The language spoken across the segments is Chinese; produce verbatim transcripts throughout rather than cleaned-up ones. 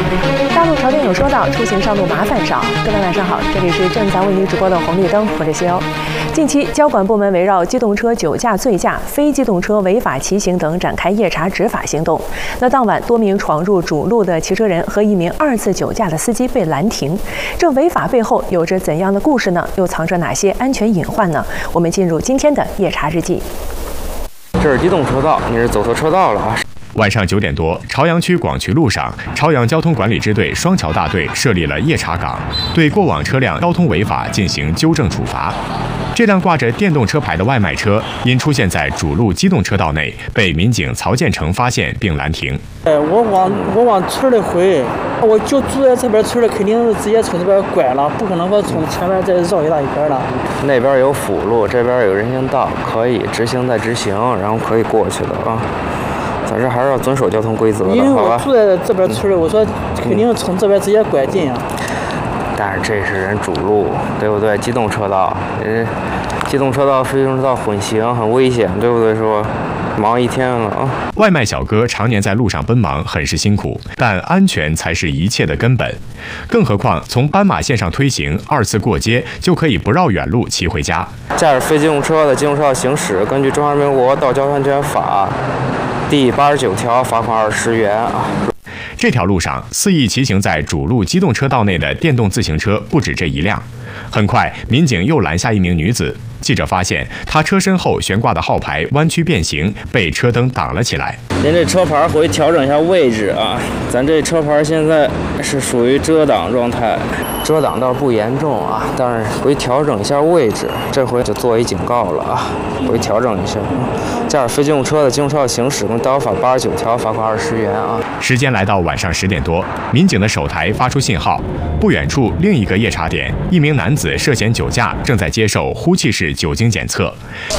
大陆潮店有说到，出行上路麻烦少。各位晚上好，这里是正在为您直播的红绿灯，我是西欧。近期，交管部门围绕机动车酒驾、醉驾、非机动车违法骑行等展开夜查执法行动。那当晚，多名闯入主路的骑车人和一名二次酒驾的司机被拦停。这违法背后有着怎样的故事呢？又藏着哪些安全隐患呢？我们进入今天的夜查日记。 这是机动车道，你是走错车道了啊！ 晚上九点多，朝阳区广渠路上，朝阳交通管理支队双桥大队设立了夜查岗，对过往车辆交通违法进行纠正处罚。这辆挂着电动车牌的外卖车因出现在主路机动车道内，被民警曹建成发现并拦停。 哎，我往我往村里回，我就住在这边村里，肯定直接从这边拐了，不可能说从前面再绕一大圈了。 那边有辅路，这边有人行道，可以直行再直行，然后可以过去的啊。咱这还是要遵守交通规则的， 因为我好吧？ 住在这边村里，我说肯定从这边直接拐进啊。 但是这是人主路，对不对？机动车道，人机动车道、非机动车道混行很危险，对不对？说忙一天了啊！ 外卖小哥常年在路上奔忙，很是辛苦，但安全才是一切的根本。更何况从斑马线上推行，二次过街就可以不绕远路骑回家。 驾驶非机动车的机动车道行驶，根据《中华人民共和国道交通安全法》第八十九条，罚款二十元啊！ 这条路上，肆意骑行在主路机动车道内的电动自行车不止这一辆。很快，民警又拦下一名女子。记者发现，她车身后悬挂的号牌弯曲变形，被车灯挡了起来。 您这车牌回去调整一下位置啊！咱这车牌现在是属于遮挡状态，遮挡倒是不严重啊，但是回去调整一下位置，这回就做一警告了啊！回去调整一下。驾驶非机动车的机动车道行驶，跟道路法八十九条，罚款二十元啊！ 时间来到晚上十点多，民警的手台发出信号，不远处另一个夜查点，一名男子涉嫌酒驾，正在接受呼气式酒精检测。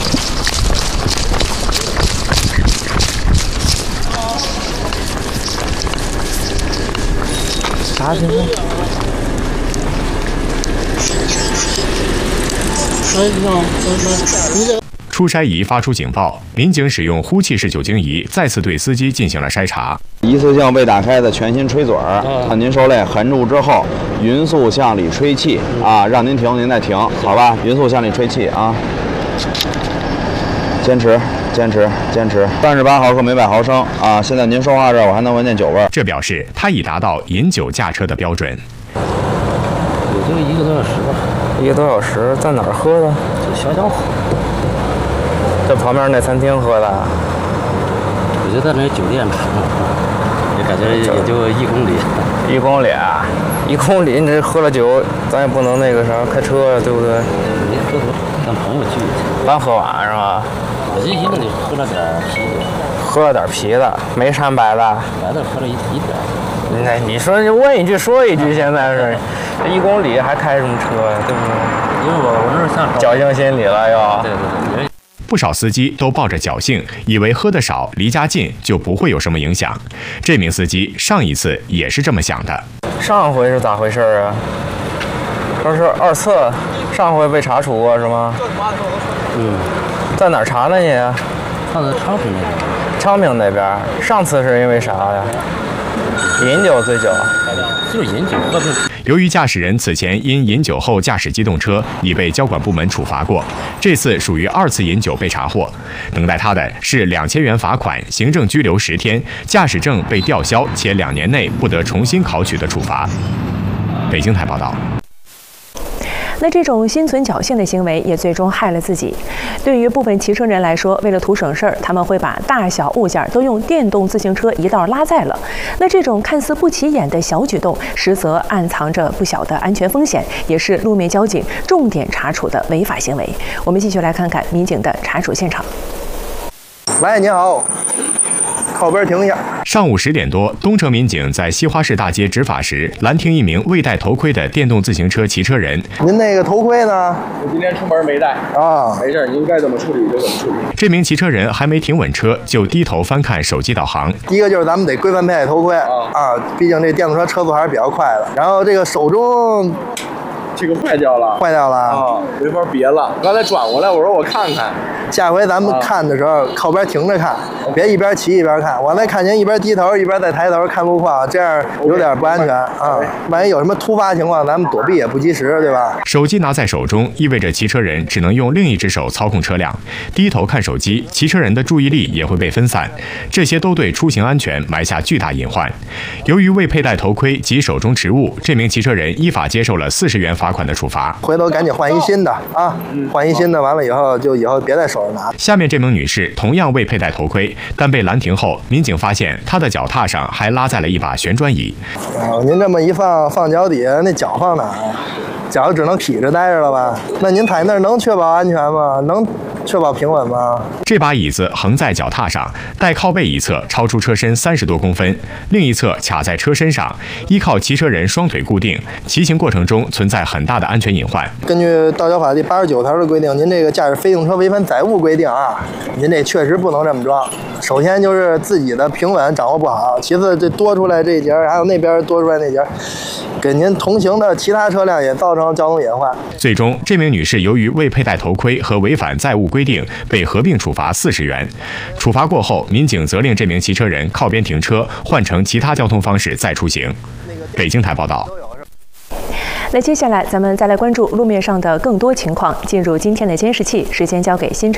啥情况？ 出筛仪发出警报，民警使用呼气式酒精仪再次对司机进行了筛查。 一次性未打开的全新吹嘴儿，啊，您手里含住之后，匀速向里吹气啊，让您停，您再停，好吧？匀速向里吹气啊，坚持。坚持坚持，三十八毫克每百毫升啊！现在您说话这儿，我还能闻见酒味儿。 这表示他已达到饮酒驾车的标准。 也就一个多小时吧。 一个多小时，在哪儿喝的？ 就小江湖。 这旁边那餐厅喝的？ 我就在那酒店吃，也感觉也就一公里。 一公里啊！一公里，你这喝了酒，咱也不能那个啥开车，对不对？ 没喝多，跟朋友聚一下。 刚喝完是吧？ 我这一个里喝了点啤的， 喝了点啤的，没掺白的， 白的喝了一一点。 那你说你问一句说一句，现在是这一公里还开什么车呀，对不对？ 因为我我那是像侥幸心理了又。 对对对。 不少司机都抱着侥幸，以为喝得少、离家近就不会有什么影响。这名司机上一次也是这么想的。 上回是咋回事啊？说是二次，上回被查处过是吗？ 嗯。 在哪儿查的你？ 上的昌平那边。 昌平那边。上次是因为啥呀？饮酒醉酒。 就是饮酒喝醉。 由于驾驶人此前因饮酒后驾驶机动车已被交管部门处罚过，这次属于二次饮酒被查获，等待他的是两千元罚款、行政拘留十天、驾驶证被吊销且两年内不得重新考取的处罚。北京台报道。 那这种心存侥幸的行为也最终害了自己。对于部分骑车人来说，为了图省事儿，他们会把大小物件都用电动自行车一道拉载了。那这种看似不起眼的小举动，实则暗藏着不小的安全风险，也是路面交警重点查处的违法行为。我们继续来看看民警的查处现场。 喂，你好。靠边停一下。 上午十点多，东城民警在西花市大街执法时，拦停一名未戴头盔的电动自行车骑车人。 您那个头盔呢？ 我今天出门没戴啊， 没事，您该怎么处理就怎么处理。 这名骑车人还没停稳车，就低头翻看手机导航。 第一个就是咱们得规范佩戴头盔啊，啊，毕竟这电动车车速还是比较快的。然后这个手中。 这个坏掉了， 坏掉了啊，没法别了。刚才转过来，我说我看看， 下回咱们看的时候靠边停着看，别一边骑一边看。我再看您一边低头一边再抬头看路况，这样有点不安全啊！万一有什么突发情况，咱们躲避也不及时，对吧？ 手机拿在手中，意味着骑车人只能用另一只手操控车辆，低头看手机，骑车人的注意力也会被分散，这些都对出行安全埋下巨大隐患。由于未佩戴头盔及手中持物，这名骑车人依法接受了四十元罚款的处罚。 回头赶紧换一新的啊！换一新的，完了以后就以后别在手上拿。 下面这名女士同样未佩戴头盔，但被拦停后，民警发现她的脚踏上还拉在了一把旋转椅。 哦，您这么一放，放脚底下，那脚放哪儿？脚只能劈着待着了吧？那您踩那儿能确保安全吗？能确保平稳吗？ 这把椅子横在脚踏上，带靠背一侧超出车身三十多公分，另一侧卡在车身上，依靠骑车人双腿固定，骑行过程中存在很大的安全隐患。 根据《道交法》第八十九条的规定，您这个驾驶非机动车违反载物规定啊，您这确实不能这么装。首先就是自己的平稳掌握不好，其次这多出来这一节，还有那边多出来那节，给您同行的其他车辆也造成交通隐患。 最终，这名女士由于未佩戴头盔和违反载物规定，被合并处罚四十元。处罚过后，民警责令这名骑车人靠边停车，换乘其他交通方式再出行。北京台报道。 那接下来咱们再来关注路面上的更多情况。进入今天的监视器，时间交给新晨。